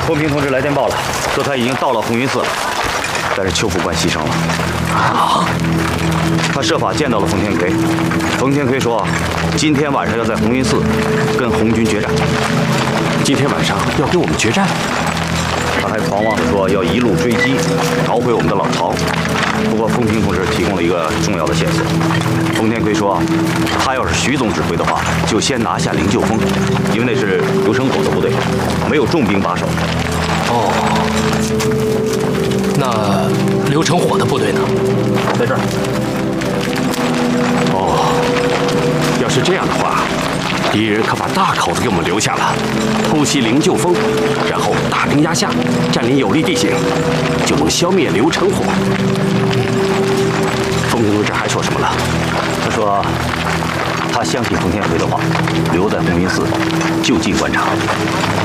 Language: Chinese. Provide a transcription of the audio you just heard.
风平同志来电报了，说他已经到了红云寺了，但是邱副官牺牲了。啊！他设法见到了冯天奎，冯天奎说，今天晚上要在红云寺跟红军决战。 今天晚上要跟我们决战？ 他还狂妄地说要一路追击，捣毁我们的老巢。不过风平同志提供了一个重要的线索。冯天奎说，他要是徐总指挥的话，就先拿下灵鹫峰，因为那是刘成火的部队，没有重兵把守。 哦，那刘成火的部队呢？ 在这儿。 哦，要是这样的话，敌人可把大口子给我们留下了，偷袭灵鹫峰，然后大兵压下，占领有利地形，就能消灭刘成火。风平同志还说什么了？ 他说，他相信冯天奎的话，留在红云寺就近观察。